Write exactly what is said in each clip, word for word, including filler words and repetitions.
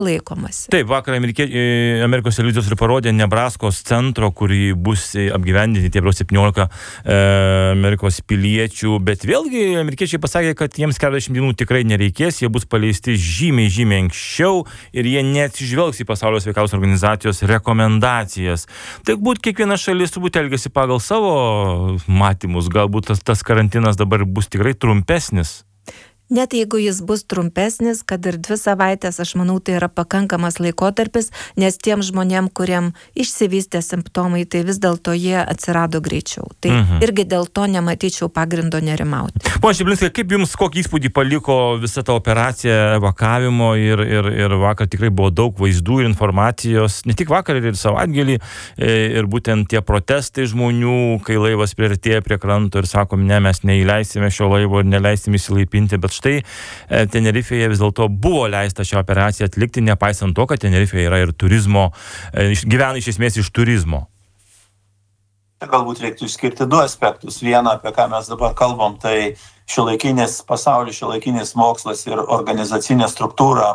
laikomasi. Taip, vakar Amerikė, Amerikos televizijos ir parodė Nebraskos centro, kurį bus apgyvendinti tie septyniolika e, Amerikos piliečių, bet vėlgi amerikiečiai pasakė, kad jiems keturiasdešimt dienų tikrai nereikės, jie bus paleisti žymiai, žymiai anksčiau ir jie neatsižvelgs į Pasaulio sveikatos organizacijos rekomendacijas. Tai būt kiekviena šalis turbūt elgiasi pagal savo matymus, galbūt tas, tas karantinas dabar bus tikrai trumpesnis. Net jeigu jis bus trumpesnis, kad ir dvi savaitės, aš manau, tai yra pakankamas laikotarpis, nes tiem žmonėm, kuriem išsivystė simptomai, tai vis dėlto jie atsirado greičiau. Tai mhm. irgi dėl to nematyčiau pagrindo nerimauti. Pone Šeblinskai, kaip jums kokį įspūdį paliko visa ta operacija evakavimo ir, ir, ir vakar tikrai buvo daug vaizdų ir informacijos, ne tik vakar ir savaitgalį, ir būtent tie protestai žmonių, kai laivas priartėja prie kranto ir sakom, ne, mes neįleisime šio laivo ir neleisime įsilaipinti, bet štai Tenerifėje vis dėlto buvo leista šią operaciją atlikti, nepaisant to, kad Tenerifėje yra ir turizmo, gyvena iš esmės iš turizmo. Galbūt reiktų išskirti du aspektus. Vieną, apie ką mes dabar kalbam, tai šiuolaikinis pasaulis, šiuolaikinis mokslas ir organizacinė struktūra,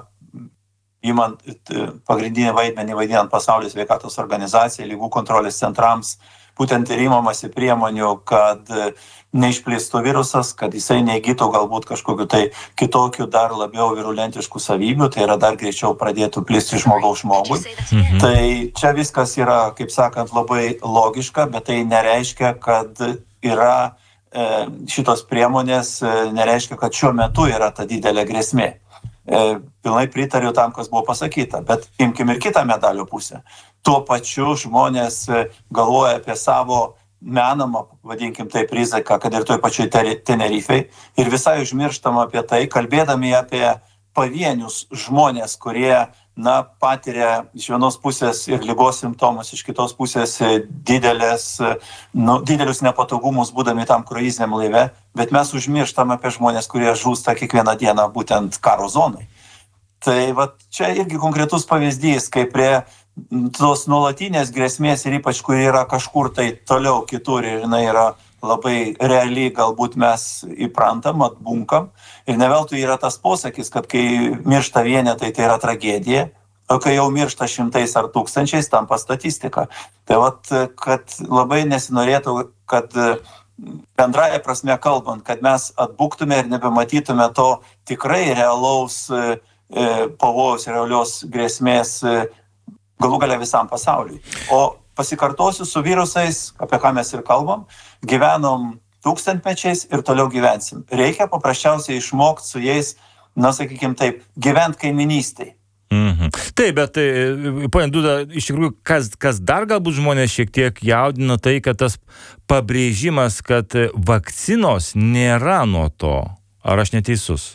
įmant pagrindinį vaidmenį vaidinant Pasaulio sveikatos organizaciją, lygų kontrolės centrams, būtent ir įmamasi priemonių, kad neišplistų virusas, kad jisai neįgytų galbūt kažkokiu tai kitokių dar labiau virulentiškų savybių, tai yra dar greičiau pradėtų plisti žmogaus žmogui. Mhm. Tai čia viskas yra, kaip sakant, labai logiška, bet tai nereiškia, kad yra e, šitos priemonės, e, nereiškia, kad šiuo metu yra ta didelė grėsmė. E, pilnai pritariu tam, kas buvo pasakyta, bet imkim ir kitą medalio pusę. Tuo pačiu žmonės galvoja apie savo menamą, vadinkim taip, riziką, kad ir toj pačioj Tenerifei, ir visai užmirštam apie tai, kalbėdami apie pavienius žmonės, kurie, na, patiria iš vienos pusės ir ligos simptomus, iš kitos pusės didelės, nu, didelius nepatogumus būdami tam kruiziniam laive, bet mes užmirštam apie žmonės, kurie žūsta kiekvieną dieną būtent karo zonai. Tai va, čia irgi konkretus pavyzdys, kaip prie tos nuolatinės grėsmės ir ypač, kur yra kažkur tai toliau kitur ir jinai yra labai realiai, galbūt mes įprantam, atbunkam. Ir ne veltui yra tas posakis, kad kai miršta vienetai, tai yra tragedija, o kai jau miršta šimtais ar tūkstančiais, tampa statistika. Tai vat, kad labai nesinorėtų, kad bendraja prasme kalbant, kad mes atbuktume ir nebematytume to tikrai realaus e, pavojaus, realios grėsmės e, galų galia visam pasauliui. O pasikartosiu su virusais, apie ką mes ir kalbam, gyvenom tūkstantmečiais ir toliau gyvensim. Reikia paprasčiausiai išmokti su jais, na, sakykime taip, gyvent kaiminystėj. Mhm. Taip, bet, ponia Duda, iš tikrųjų, kas, kas dar galbūt žmonės šiek tiek jaudina, tai, kad tas pabrėžimas, kad vakcinos nėra nuo to. Ar aš neteisus?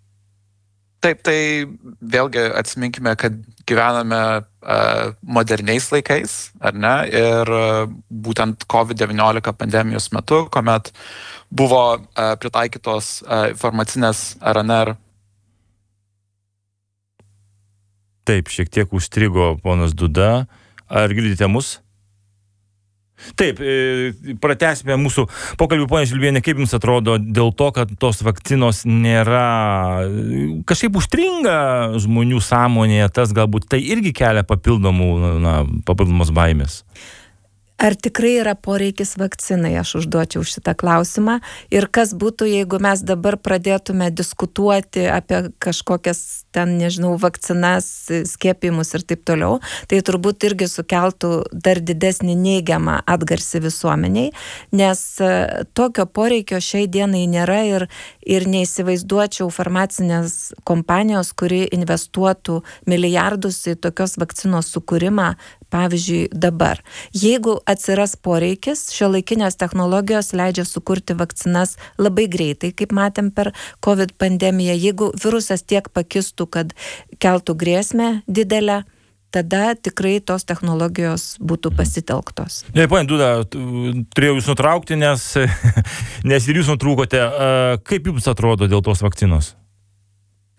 Taip, tai vėlgi atsiminkime, kad gyvename uh, moderniais laikais, ar ne? Ir uh, būtent covid devyniolika pandemijos metu, kuomet buvo uh, pritaikytos uh, informacinės R N R. Taip, šiek tiek užstrigo ponas Duda. Ar girdite mus? Taip, pratęsime mūsų pokalbį, ponia Žilvienė, kaip jums atrodo dėl to, kad tos vakcinos nėra, kažkaip užstringa žmonių sąmonėje, tas galbūt tai irgi kelia papildomų, na, papildomos baimės? Ar tikrai yra poreikis vakcinai, aš užduočiau šitą klausimą. Ir kas būtų, jeigu mes dabar pradėtume diskutuoti apie kažkokias ten, nežinau, vakcinas, skiepimus ir taip toliau, tai turbūt irgi sukeltų dar didesnį neigiamą atgarsį visuomeniai, nes tokio poreikio šiai dienai nėra ir, ir neįsivaizduočiau farmacinės kompanijos, kuri investuotų milijardus į tokios vakcinos sukūrimą, pavyzdžiui, dabar. Jeigu atsiras poreikis, šiuolaikinės technologijos leidžia sukurti vakcinas labai greitai, kaip matėm per COVID pandemiją. Jeigu virusas tiek pakistų, kad keltų grėsmę didelę, tada tikrai tos technologijos būtų pasitelktos. Ne, ponia Duda, turėjau jūs nutraukti, nes, nes ir jūs nutrūkote. Kaip jums atrodo dėl tos vakcinos?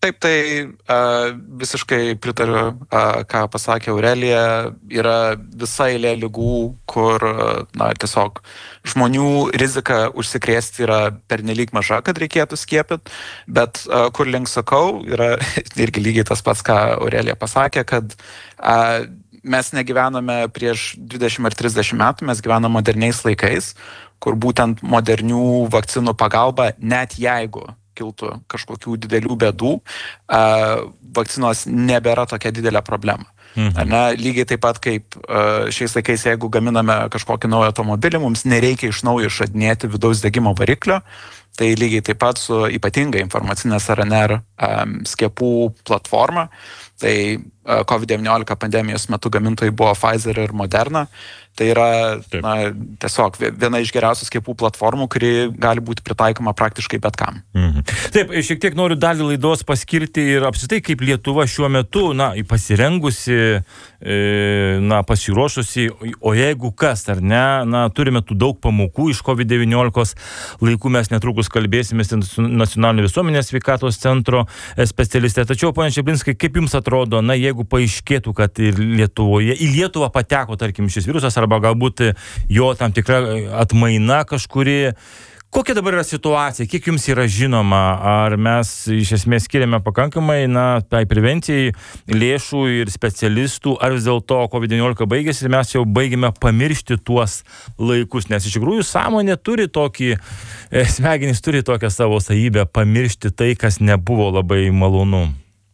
Taip, tai a, visiškai pritariu, a, ką pasakė Aurelija, yra visa eilė ligų, kur na, tiesiog žmonių rizika užsikrėsti yra pernelyg maža, kad reikėtų skiepyti, bet a, kur link sakau, yra irgi lygiai tas pats, ką Aurelija pasakė, kad a, mes negyvename prieš dvidešimt ar trisdešimt metų, mes gyvename moderniais laikais, kur būtent modernių vakcinų pagalba, net jeigu kiltų kažkokių didelių bėdų, vakcinos nebėra tokia didelė problema. Mhm. Na, lygiai taip pat kaip šiais laikais, jeigu gaminame kažkokį naują automobilį, mums nereikia iš naujo išradinėti vidaus degimo variklio, tai lygiai taip pat su ypatinga informacinės R N R skiepų platforma, tai COVID devyniolika pandemijos metu gamintojai buvo Pfizer ir Moderna. Tai yra na, tiesiog viena iš geriausių skiepų platformų, kuri gali būti pritaikoma praktiškai bet kam. Mhm. Taip, šiek tiek noriu dalį laidos paskirti ir apsitai, kaip Lietuva šiuo metu, na, pasirengusi, e, na, pasiruošusi, o jeigu kas, ar ne, na, turime tų daug pamokų iš COVID devyniolika laikų, mes netrukus kalbėsime su Nacionalinio visuomenės sveikatos centro specialistė. Tačiau, ponia Čeblinskai, kaip jums atrodo, na, jeigu paaiškėtų, kad ir Lietuvoje, į Lietuvą pateko, tarkim, šis virusas, arba galbūt jo tam tikra atmaina kažkuri. Kokia dabar yra situacija? Kiek jums yra žinoma? Ar mes iš esmės skiriame pakankamai, na, tai prevencijai lėšų ir specialistų, ar vis dėlto COVID devyniolika baigėsi ir mes jau baigėme pamiršti tuos laikus? Nes iš tikrųjų sąmonė turi tokį, smegenys turi tokią savo savybę pamiršti tai, kas nebuvo labai malonu.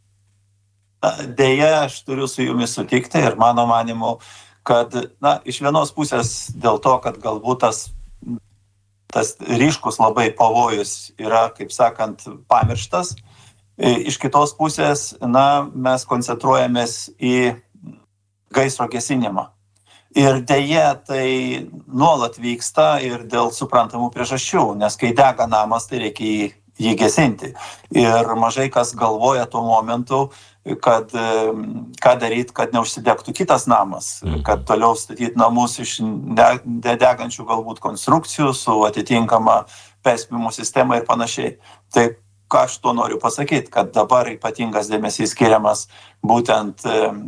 Deja, aš turiu su jumis sutikti ir mano manimu, kad, na, iš vienos pusės dėl to, kad galbūt tas, tas ryškus labai pavojus yra, kaip sakant, pamirštas. Iš kitos pusės, na, mes koncentruojamės į gaisro gesinimą. Ir deja, tai nuolat vyksta ir dėl suprantamų priežasčių, nes kai dega namas, tai reikia jį, jį gesinti. Ir mažai kas galvoja tuo momentu, kad ką daryti, kad neužsidegtų kitas namas, kad toliau statyti namus iš degančių galbūt konstrukcijų su atitinkama perspėjimo sistema ir panašiai. Tai ką aš to noriu pasakyti, kad dabar ypatingas dėmesys skiriamas būtent,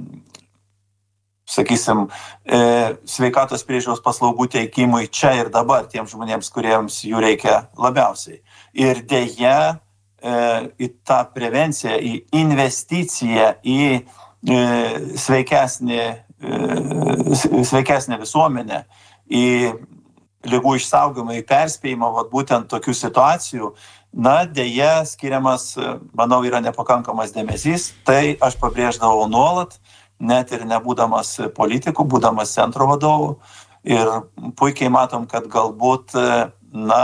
sakysim, sveikatos priežiūros paslaugų teikimui čia ir dabar tiems žmonėms, kuriems jų reikia labiausiai. Ir deja, į tą prevenciją, į investiciją, į sveikesnį, sveikesnį visuomenę, į ligų išsaugimą, į perspėjimą, vat, būtent tokių situacijų, na, deja, skiriamas, manau, yra nepakankamas dėmesys. Tai aš pabrėždavau nuolat, net ir nebūdamas politikų, būdamas centro vadovų. Ir puikiai matom, kad galbūt, na,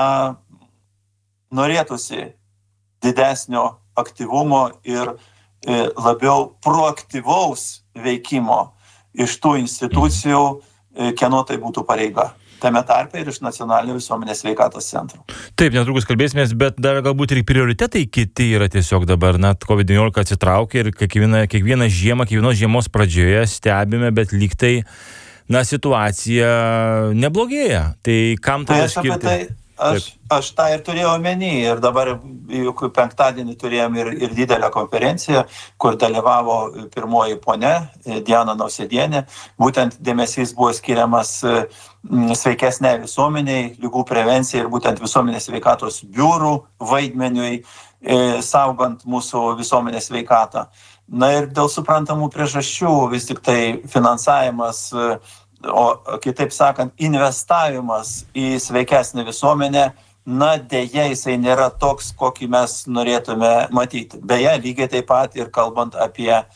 norėtųsi didesnio aktyvumo ir labiau proaktyvaus veikimo iš tų institucijų, kieno tai būtų pareiga. Tame tarpe ir iš Nacionalinio visuomenės sveikatos centro. Taip, netrukus kalbėsimės, bet dar galbūt ir prioritetai kiti yra tiesiog dabar. Na, COVID devyniolika atsitraukia ir kiekvieną, kiekvieną žiemą, kiekvienos žiemos pradžioje stebime, bet lyg tai, na, situacija neblogėja. Tai kam tada skirti? Aš, aš tą ir turėjau omeny ir dabar juk penktadienį turėjom ir, ir didelę konferenciją, kur dalyvavo pirmoji ponia Diana Nausėdienė. Būtent dėmesys buvo skiriamas sveikesnei visuomeniai, ligų prevencijai ir būtent visuomenės sveikatos biurų vaidmeniui, saugant mūsų visuomenės sveikatą. Na ir dėl suprantamų priežasčių vis tik tai finansavimas, o kitaip sakant, investavimas į sveikesnę visuomenę, na, deja, jisai nėra toks, kokį mes norėtume matyti. Beje, lygiai taip pat ir kalbant apie e,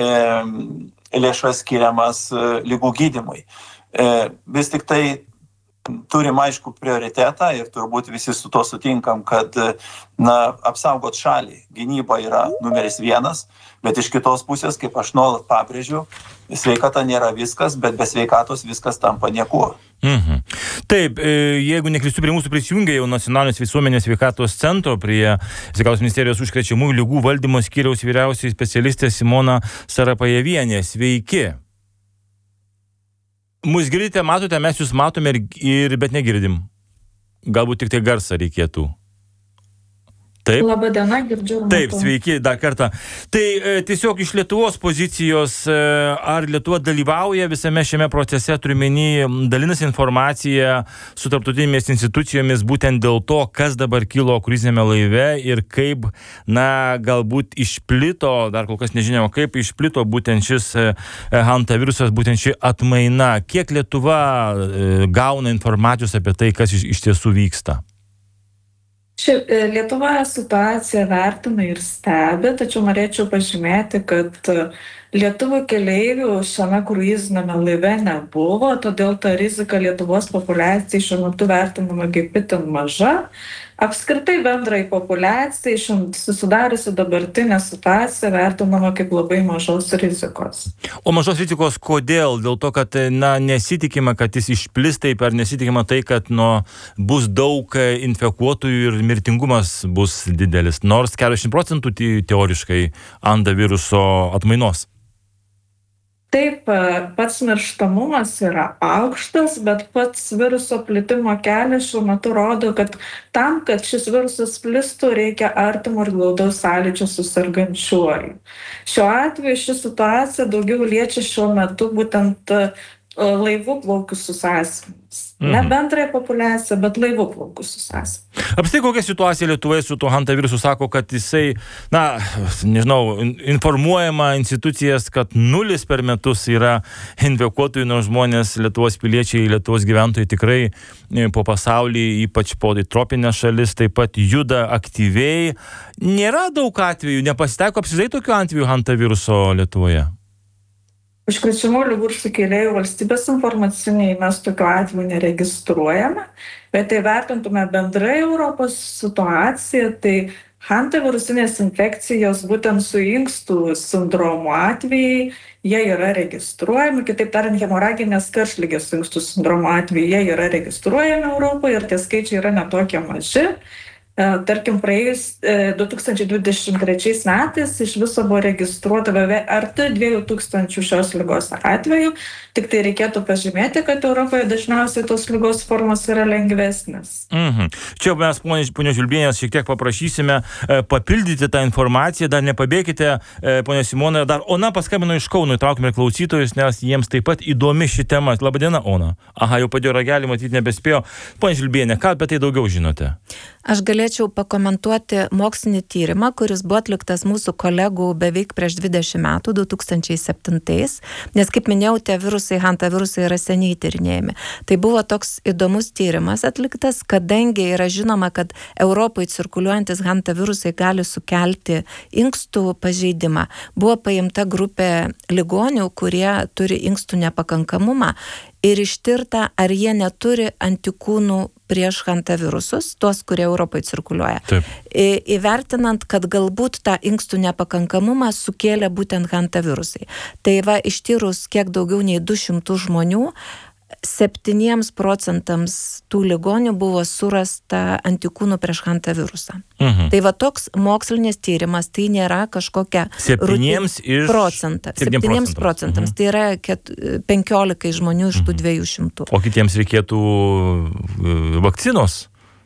lėšas skiriamas e, ligų gydymui. E, vis tik tai turim aišku prioritetą ir turbūt visi su to sutinkam, kad, na, apsaugot šalį, gynyba yra numeris vienas, bet iš kitos pusės, kaip aš nuolat pabrėžiu, sveikata nėra viskas, bet be sveikatos viskas tampa niekuo. Mhm. Taip, jeigu neklystu, prie mūsų prisijungia jau Nacionalinės visuomenės sveikatos centro, prie Sveikatos ministerijos užkrečiamųjų ligų valdymo skyriaus vyriausioji specialistė Simona Sarapajevienė. Sveiki. Mus girdite, matote, mes jūs matome ir, ir bet negirdim. Galbūt tik tai garsą reikėtų. Taip. Labą dieną, girdžiu. Taip, sveiki, dar kartą. Tai e, tiesiog iš Lietuvos pozicijos, e, ar Lietuva dalyvauja visame šiame procese, turiu menį, dalinasi informacija su tarptautinėmis institucijomis būtent dėl to, kas dabar kilo kruizinėme laive ir kaip, na, galbūt išplito, dar kol kas nežinoma, kaip išplito būtent šis e, hantavirusas, būtent ši atmaina. Kiek Lietuva e, gauna informacijos apie tai, kas iš, iš tiesų vyksta? Šiaip Lietuva situaciją vertina ir stebi, tačiau norėčiau pažymėti, kad lietuvių keleivių šiame kruizinėme laive nebuvo, todėl ta rizika Lietuvos populiacijai šiuo metu vertinama kaip itin maža. Apskritai bendrai populiacijai susidariusi dabartinė situacija vertinama kaip labai mažos rizikos. O mažos rizikos kodėl? Dėl to, kad na, nesitikima, kad jis išplis taip, ar nesitikima tai, kad nu, bus daug infekuotųjų ir mirtingumas bus didelis, nors keturiasdešimt procentų teoriškai hantaviruso atmainos. Taip, pats mirštamumas yra aukštas, bet pats viruso plitimo kelias šiuo metu rodo, kad tam, kad šis virusas plistų, reikia artimo ir glaudaus sąlyčio su sergančiuoju. Šiuo atveju ši situacija daugiau liečia šiuo metu būtent laivų plaukusius asmenys. Mhm. Ne bendrąją populiaciją, bet laivų plaukusius asmenys. Apstai kokia situacija Lietuvoje su tuo hantavirusu sako, kad jisai, na, nežinau, informuojama institucijas, kad nulis per metus yra infekuotųjų, nors žmonės, Lietuvos piliečiai, Lietuvos gyventojai tikrai po pasaulį, ypač po tropinės šalis, taip pat juda aktyviai. Nėra daug atvejų, nepasitaiko apskritai tokių atvejų hantaviruso Lietuvoje? Užkrečiamų ligų ir sukėlėjų valstybės informaciniai mes tokiu atveju neregistruojame, bet tai vertintume bendrai Europos situaciją, tai hantavirusinės infekcijos būtent su inkstų sindromu atvejai, jie yra registruojami, kitaip tariant, hemoraginės karštligės su inkstų sindromu atvejai, jie yra registruojami Europoje ir tie skaičiai yra netokie maži. Tarkim, praėjus du tūkstančiai dvidešimt trečiais metais iš viso buvo registruota beveik arti dviejų tūkstančių šios ligos atvejų. Tik tai reikėtų pažymėti, kad Europoje dažniausiai tos ligos formos yra lengvesnės. Mhm. Čia mes, ponia Žilbienės, šiek tiek paprašysime papildyti tą informaciją. Dar nepabėkite, ponia Simona. Dar Ona paskambino iš Kauno, įtraukime klausytojus, nes jiems taip pat įdomi ši tema. Labadiena, Ona. Aha, jau padėjo ragelį, matyti nebespėjo. Ponia Žilbienė, ką apie tai daugiau žinote? Aš galėčiau pakomentuoti mokslinį tyrimą, kuris buvo atliktas mūsų kolegų beveik prieš dvidešimt metų, du tūkstančiai septintais, nes, kaip minėjau, tie virusai, hantavirusai yra seniai tyrinėjami. Tai buvo toks įdomus tyrimas atliktas, kadangi yra žinoma, kad Europoje cirkuliuojantis hantavirusai gali sukelti inkstų pažeidimą. Buvo paimta grupė ligonių, kurie turi inkstų nepakankamumą ir ištirta, ar jie neturi antikūnų prieš hantavirusus, tuos, kurie Europoje cirkuliuoja. Taip. Į, įvertinant, kad galbūt tą inkstų nepakankamumą sukėlė būtent hantavirusai. Tai va, ištyrus kiek daugiau nei du šimtus žmonių, septyniems procentams tų ligonių buvo surasta antikūnų prieš hantavirusą. Mhm. Tai va toks mokslinis tyrimas, tai nėra kažkokia septyniems iš procentą. Septyniems procentams. Mhm. Tai yra ket, penkiolikai žmonių iš tų mhm. dviejų šimtų. O kitiems reikėtų vakcinos?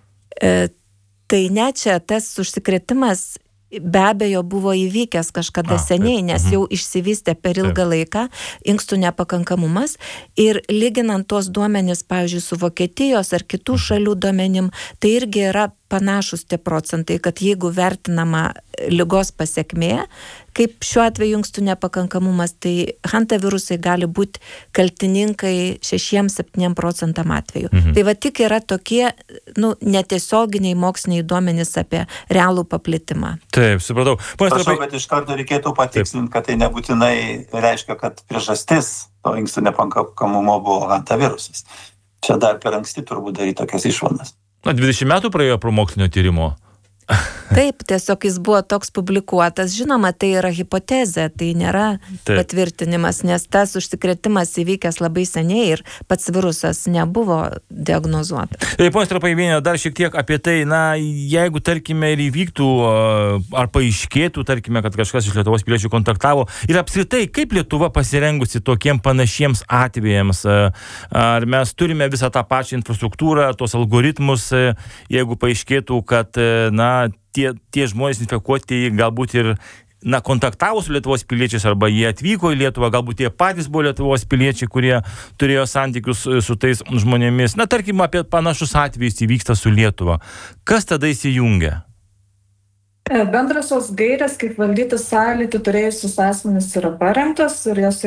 E, tai ne, čia tas užsikrėtimas be abejo buvo įvykęs kažkada A, seniai, nes jau išsivystė per ilgą taip. laiką inkstų nepakankamumas ir lyginant tuos duomenis, pavyzdžiui, su Vokietijos ar kitų šalių duomenim, tai irgi yra panašus tie procentai, kad jeigu vertinama ligos pasekmė, kaip šiuo atveju inkstų nepakankamumas, tai hantavirusai gali būti kaltininkai šešiems septyniems procentam atveju. Mhm. Tai va tik yra tokie nu, netiesioginiai moksliniai duomenys apie realų paplitimą. Taip, supratau. Prašau, trapai... bet iš karto reikėtų patikslinti, kad tai nebūtinai reiškia, kad priežastis to inkstų nepakankamumo buvo hantavirusas. Čia dar per anksti turbūt daryti tokias išvadas. Na, dvidešimt metų praėjo pro mokslinio tyrimo. Taip, tiesiog jis buvo toks publikuotas. Žinoma, tai yra hipotezė, tai nėra Taip. patvirtinimas, nes tas užsikrėtimas įvykęs labai seniai ir pats virusas nebuvo diagnozuotas. Tai, ponas Trapaivienė, dar šiek tiek apie tai, na, jeigu, tarkime, ir įvyktų, ar paaiškėtų, tarkime, kad kažkas iš Lietuvos piliečių kontaktavo, ir apskritai, kaip Lietuva pasirengusi tokiem panašiems atvejams, ar mes turime visą tą pačią infrastruktūrą, tos algoritmus, jeigu paaiškėtų, kad, na, tie, tie žmonės infekuoti galbūt ir na, kontaktavo su Lietuvos piliečiais, arba jie atvyko į Lietuvą, galbūt jie patys buvo Lietuvos piliečiai, kurie turėjo santykius su tais žmonėmis. Na, tarkim, apie panašus atvejus įvyksta su Lietuva. Kas tada įsijungia? Bendrasios gairės, kaip valdyti sąlytį turėjusius asmenys yra parengtos ir jos